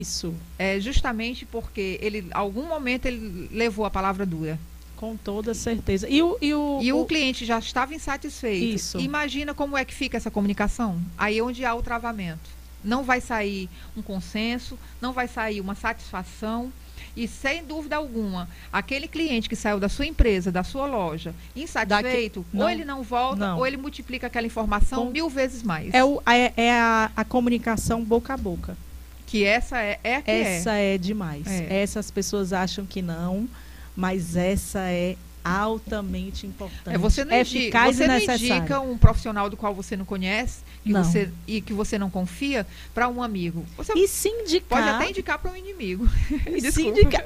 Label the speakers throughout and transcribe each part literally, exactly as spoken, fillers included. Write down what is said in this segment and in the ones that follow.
Speaker 1: Isso,
Speaker 2: É justamente porque ele, em algum momento, ele levou a palavra dura.
Speaker 1: com toda certeza. E o, e o,
Speaker 2: E o
Speaker 1: o-
Speaker 2: cliente já estava insatisfeito.
Speaker 1: Isso.
Speaker 2: Imagina como é que fica essa comunicação. Aí é onde há o travamento. Não vai sair um consenso, não vai sair uma satisfação. E sem dúvida alguma, aquele cliente que saiu da sua empresa, da sua loja, insatisfeito,
Speaker 1: Daqui- não,
Speaker 2: ou ele não volta,
Speaker 1: não.
Speaker 2: ou ele multiplica aquela informação
Speaker 1: Com-
Speaker 2: mil vezes mais.
Speaker 1: é, o, é, é a, a comunicação boca a boca.
Speaker 2: Que essa é, é a que
Speaker 1: Essa
Speaker 2: é.
Speaker 1: é, demais.
Speaker 2: É.
Speaker 1: Essas pessoas acham que não, mas essa é altamente importante.
Speaker 2: É, você não, indica,
Speaker 1: eficaz
Speaker 2: você
Speaker 1: e
Speaker 2: não
Speaker 1: necessária.
Speaker 2: indica um profissional do qual você não conhece que
Speaker 1: Não.
Speaker 2: você, e que você não confia para um amigo. Você
Speaker 1: E se indicar...
Speaker 2: pode até indicar para um inimigo.
Speaker 1: E se
Speaker 2: Desculpa.
Speaker 1: indicar...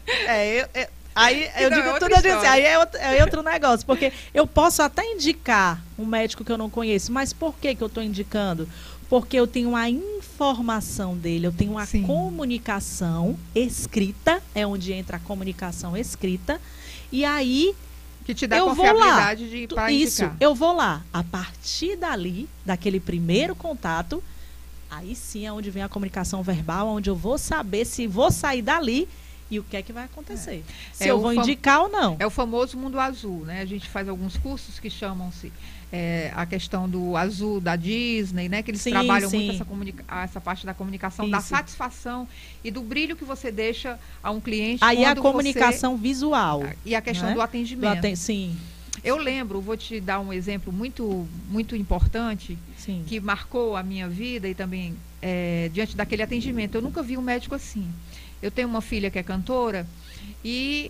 Speaker 1: É, eu, eu- aí eu
Speaker 2: Não, é
Speaker 1: digo
Speaker 2: outra
Speaker 1: tudo assim,
Speaker 2: história.
Speaker 1: aí é outro, é outro negócio, porque eu posso até indicar um médico que eu não conheço, mas por que, que eu estou indicando? Porque eu tenho a informação dele, eu tenho a
Speaker 2: Sim.
Speaker 1: comunicação escrita, é onde entra a comunicação escrita, e aí
Speaker 2: Que te dá
Speaker 1: eu vou lá.
Speaker 2: confiabilidade de
Speaker 1: Tu-
Speaker 2: para
Speaker 1: Isso,
Speaker 2: indicar.
Speaker 1: eu vou lá. A partir dali, daquele primeiro contato, aí sim é onde vem a comunicação verbal, onde eu vou saber se vou sair dali e o que é que vai acontecer. Se
Speaker 2: É
Speaker 1: eu
Speaker 2: o
Speaker 1: vou
Speaker 2: fam-
Speaker 1: indicar ou não.
Speaker 2: É o famoso mundo azul, né? A gente faz alguns cursos que chamam-se é, a questão do azul da Disney, né? Que eles
Speaker 1: Sim,
Speaker 2: trabalham
Speaker 1: sim.
Speaker 2: muito essa, comunica- essa parte da comunicação, da
Speaker 1: Isso.
Speaker 2: satisfação e do brilho que você deixa a um cliente.
Speaker 1: Aí a
Speaker 2: quando
Speaker 1: comunicação visual.
Speaker 2: Você, e a questão
Speaker 1: né?
Speaker 2: do
Speaker 1: Do
Speaker 2: atendimento.
Speaker 1: aten- Sim,
Speaker 2: Eu lembro, vou te dar um exemplo muito, muito importante
Speaker 1: sim.
Speaker 2: que marcou a minha vida e também é, diante daquele atendimento. Eu nunca vi um médico assim. Eu tenho uma filha que é cantora e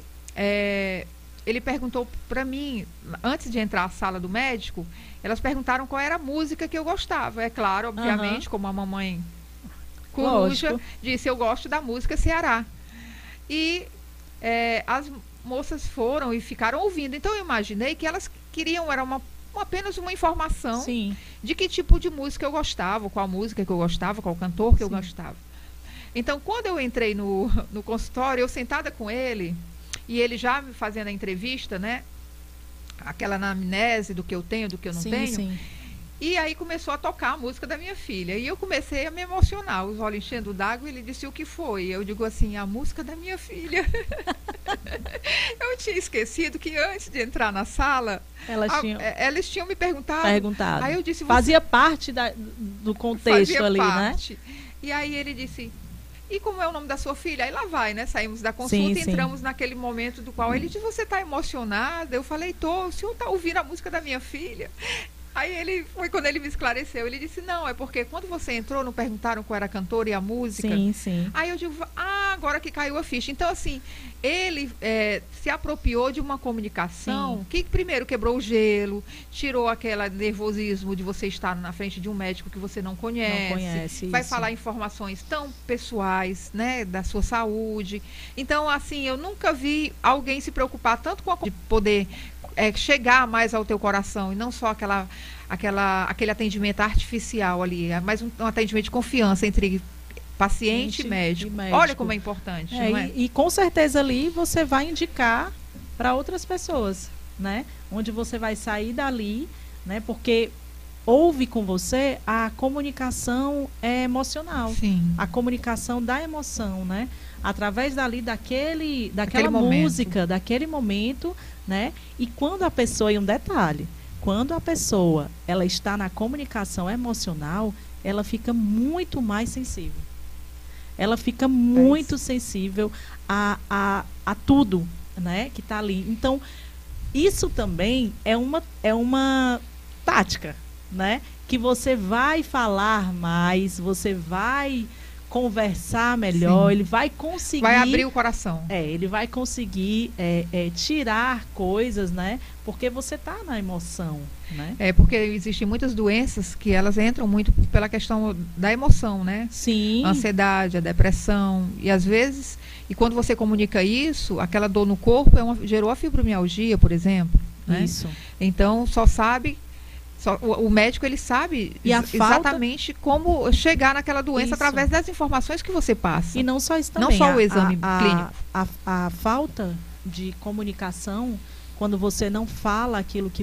Speaker 2: é, ele perguntou para mim, antes de entrar na sala do médico, elas perguntaram qual era a música que eu gostava. É claro, obviamente,
Speaker 1: Aham.
Speaker 2: como a mamãe coruja,
Speaker 1: Lógico.
Speaker 2: disse, eu gosto da música Ceará. E é, as moças foram e ficaram ouvindo. Então eu imaginei que elas queriam, era uma, uma- apenas uma informação
Speaker 1: Sim.
Speaker 2: de que tipo de música eu gostava, qual música que eu gostava, qual cantor que eu
Speaker 1: Sim.
Speaker 2: gostava. Então, quando eu entrei no, no consultório, eu sentada com ele, e ele já me fazendo a entrevista, né? Aquela anamnese do que eu tenho, do que eu não
Speaker 1: sim,
Speaker 2: tenho.
Speaker 1: sim.
Speaker 2: E aí começou a tocar a música da minha filha. E eu comecei a me emocionar, os olhos enchendo d'água, e ele disse o que foi. Eu digo assim, a música da minha filha. Eu tinha esquecido que antes de entrar na sala,
Speaker 1: Elas
Speaker 2: a-
Speaker 1: tinham
Speaker 2: eh, elas tinham me perguntado.
Speaker 1: perguntado.
Speaker 2: Aí eu disse, você
Speaker 1: Fazia parte da- do contexto
Speaker 2: fazia
Speaker 1: ali, né?
Speaker 2: parte. E aí ele disse, e como é o nome da sua filha? Aí lá vai, né? Saímos da consulta
Speaker 1: Sim,
Speaker 2: e
Speaker 1: sim.
Speaker 2: entramos naquele momento do qual ele disse, você está emocionada? Eu falei, tô, o senhor está ouvindo a música da minha filha? Aí ele, foi quando ele me esclareceu, ele disse, não, é porque quando você entrou, não perguntaram qual era a cantora e a música?
Speaker 1: Sim, sim.
Speaker 2: Aí eu digo, ah, agora que caiu a ficha. Então, assim, ele eh, se apropriou de uma comunicação
Speaker 1: Sim.
Speaker 2: que primeiro quebrou o gelo, tirou aquele nervosismo de você estar na frente de um médico que você não conhece.
Speaker 1: Não conhece,
Speaker 2: vai
Speaker 1: isso.
Speaker 2: falar informações tão pessoais, né, da sua saúde. Então, assim, eu nunca vi alguém se preocupar tanto com a de poder eh, chegar mais ao teu coração e não só aquela, aquela, aquele atendimento artificial ali, é mais um, um atendimento de confiança entre paciente e
Speaker 1: Gente
Speaker 2: médico.
Speaker 1: e médico.
Speaker 2: Olha como é importante,
Speaker 1: É,
Speaker 2: não é?
Speaker 1: e, e com certeza ali você vai indicar para outras pessoas, né? Onde você vai sair dali, né? Porque houve com você a comunicação é, emocional,
Speaker 2: Sim.
Speaker 1: a comunicação da emoção, né? Através dali daquele, daquela
Speaker 2: Aquele momento.
Speaker 1: música, daquele momento, né? E quando a pessoa, e um detalhe, quando a pessoa ela está na comunicação emocional, ela fica muito mais sensível. Ela fica muito sensível a, a, a tudo, né, que está ali. Então, isso também é uma, é uma tática, né? Que você vai falar mais, você vai conversar melhor,
Speaker 2: Sim.
Speaker 1: ele vai conseguir...
Speaker 2: Vai abrir o coração.
Speaker 1: É, ele vai conseguir é, é, tirar coisas, né? Porque você está na emoção, né?
Speaker 2: É porque existem muitas doenças que elas entram muito pela questão da emoção, né?
Speaker 1: Sim.
Speaker 2: A ansiedade, a depressão. E às vezes, e quando você comunica isso, aquela dor no corpo é uma, gerou a fibromialgia, por exemplo. Né?
Speaker 1: Isso.
Speaker 2: Então, só sabe. Só, o, o médico ele sabe
Speaker 1: E a
Speaker 2: ex-
Speaker 1: falta-
Speaker 2: exatamente como chegar naquela doença
Speaker 1: Isso.
Speaker 2: através das informações que você passa.
Speaker 1: E não só isso
Speaker 2: Não
Speaker 1: também.
Speaker 2: só o
Speaker 1: a-
Speaker 2: exame
Speaker 1: a,
Speaker 2: clínico.
Speaker 1: A, a, a falta de comunicação, quando você não fala aquilo que